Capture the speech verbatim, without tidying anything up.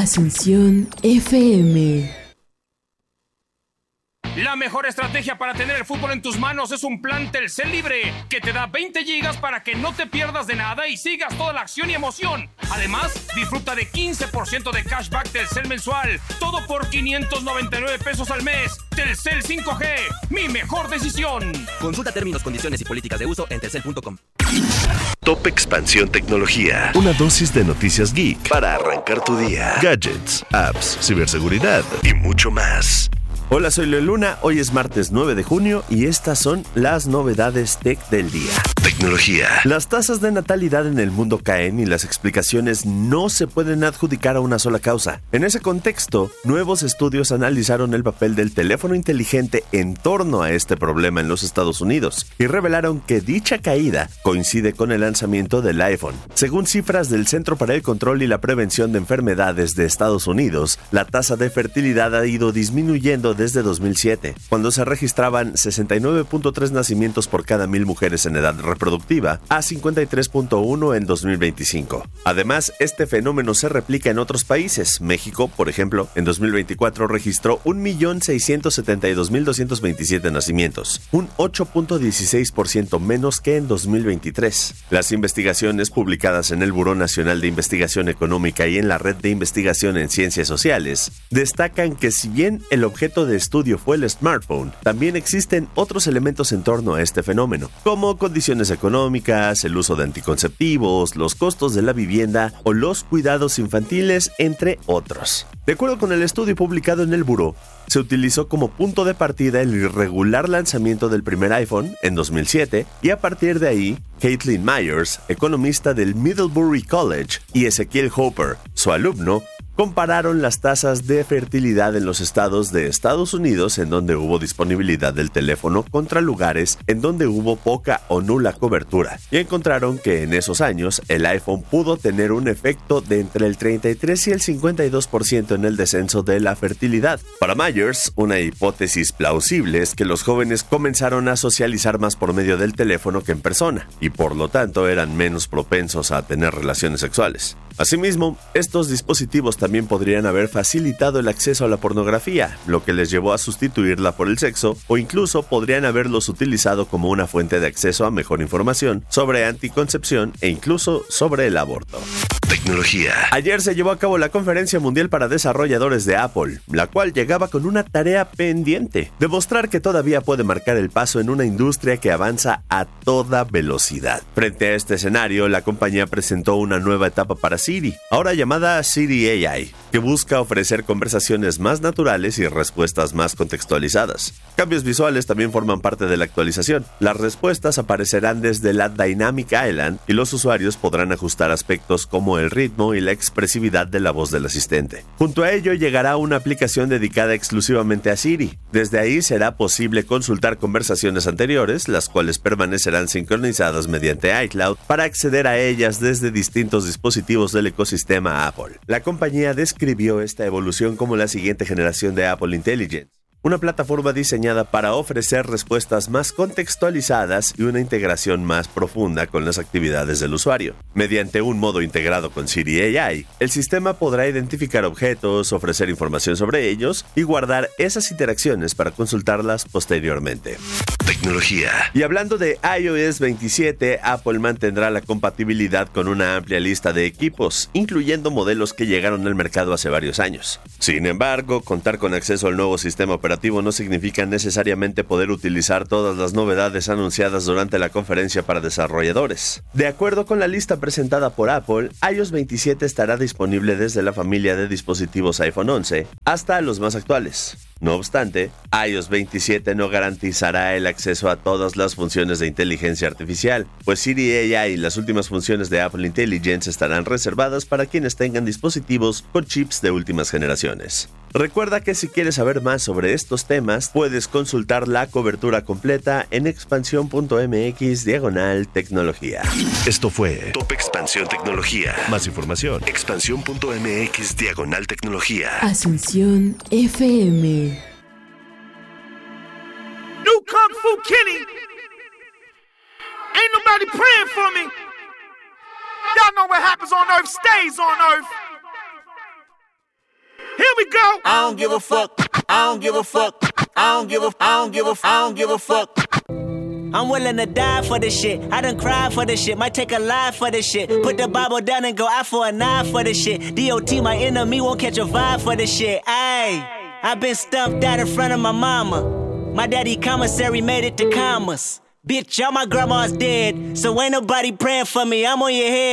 Asunción F M. La mejor estrategia para tener el fútbol en tus manos es un plan Telcel Libre que te da veinte gigas para que no te pierdas de nada y sigas toda la acción y emoción. Además, disfruta de quince por ciento de cashback Telcel mensual, todo por quinientos noventa y nueve pesos al mes. Telcel cinco G, mi mejor decisión. Consulta términos, condiciones y políticas de uso en telcel punto com. Top Expansión Tecnología. Una dosis de noticias geek para arrancar tu día. Gadgets, apps, ciberseguridad y mucho más. Hola, soy Leo Luna, hoy es martes nueve de junio y estas son las novedades tech del día. Tecnología. Las tasas de natalidad en el mundo caen y las explicaciones no se pueden adjudicar a una sola causa. En ese contexto, nuevos estudios analizaron el papel del teléfono inteligente en torno a este problema en los Estados Unidos y revelaron que dicha caída coincide con el lanzamiento del iPhone. Según cifras del Centro para el Control y la Prevención de Enfermedades de Estados Unidos, la tasa de fertilidad ha ido disminuyendo desde dos mil siete, cuando se registraban sesenta y nueve punto tres nacimientos por cada mil mujeres en edad reproductiva, a cincuenta y tres punto uno en dos mil veinticinco. Además, este fenómeno se replica en otros países. México, por ejemplo, en dos mil veinticuatro registró un millón seiscientos setenta y dos mil doscientos veintisiete nacimientos, un ocho punto dieciséis por ciento menos que en dos mil veintitrés. Las investigaciones publicadas en el Buró Nacional de Investigación Económica y en la Red de Investigación en Ciencias Sociales destacan que si bien el objeto de estudio fue el smartphone, también existen otros elementos en torno a este fenómeno, como condiciones económicas, el uso de anticonceptivos, los costos de la vivienda o los cuidados infantiles, entre otros. De acuerdo con el estudio publicado en el Buró, se utilizó como punto de partida el irregular lanzamiento del primer iPhone en dos mil siete y a partir de ahí, Caitlin Myers, economista del Middlebury College, y Ezequiel Hopper, su alumno, compararon las tasas de fertilidad en los estados de Estados Unidos en donde hubo disponibilidad del teléfono contra lugares en donde hubo poca o nula cobertura y encontraron que en esos años el iPhone pudo tener un efecto de entre el treinta y tres y el cincuenta y dos por ciento en el descenso de la fertilidad. Para Myers, una hipótesis plausible es que los jóvenes comenzaron a socializar más por medio del teléfono que en persona y por lo tanto eran menos propensos a tener relaciones sexuales. Asimismo, estos dispositivos también podrían haber facilitado el acceso a la pornografía, lo que les llevó a sustituirla por el sexo, o incluso podrían haberlos utilizado como una fuente de acceso a mejor información sobre anticoncepción e incluso sobre el aborto. Tecnología. Ayer se llevó a cabo la Conferencia Mundial para Desarrolladores de Apple, la cual llegaba con una tarea pendiente: demostrar que todavía puede marcar el paso en una industria que avanza a toda velocidad. Frente a este escenario, la compañía presentó una nueva etapa para Siri, ahora llamada Siri A I, que busca ofrecer conversaciones más naturales y respuestas más contextualizadas. Cambios visuales también forman parte de la actualización. Las respuestas aparecerán desde la Dynamic Island y los usuarios podrán ajustar aspectos como el ritmo y la expresividad de la voz del asistente. Junto a ello llegará una aplicación dedicada exclusivamente a Siri. Desde ahí será posible consultar conversaciones anteriores, las cuales permanecerán sincronizadas mediante iCloud para acceder a ellas desde distintos dispositivos del ecosistema Apple. La compañía describió esta evolución como la siguiente generación de Apple Intelligence, una plataforma diseñada para ofrecer respuestas más contextualizadas y una integración más profunda con las actividades del usuario. Mediante un modo integrado con Siri A I, el sistema podrá identificar objetos, ofrecer información sobre ellos y guardar esas interacciones para consultarlas posteriormente. Tecnología. Y hablando de i O S veintisiete, Apple mantendrá la compatibilidad con una amplia lista de equipos, incluyendo modelos que llegaron al mercado hace varios años. Sin embargo, contar con acceso al nuevo sistema operativo no significa necesariamente poder utilizar todas las novedades anunciadas durante la conferencia para desarrolladores. De acuerdo con la lista presentada por Apple, i O S veintisiete estará disponible desde la familia de dispositivos iPhone once hasta los más actuales. No obstante, i O S veintisiete no garantizará el acceso a todas las funciones de inteligencia artificial, pues Siri A I y las últimas funciones de Apple Intelligence estarán reservadas para quienes tengan dispositivos con chips de últimas generaciones. Recuerda que si quieres saber más sobre estos temas, puedes consultar la cobertura completa en expansión.mx diagonal tecnología. Esto fue Top Expansión Tecnología. Más información, expansión.mx diagonal tecnología. Asunción F M. New Kung Fu Kenny. Ain't nobody praying for me. Y'all know what happens on earth stays on earth. Here we go. I don't give a fuck. I don't give a fuck. I don't give a. I don't give a. I don't give a fuck. I'm willing to die for this shit. I done cried for this shit. Might take a life for this shit. Put the Bible down and go out for a knife for this shit. D O T, my enemy, won't catch a vibe for this shit. Ayy, I been stumped out in front of my mama. My daddy commissary made it to commas. Bitch, all my grandma's dead, so ain't nobody praying for me. I'm on your head.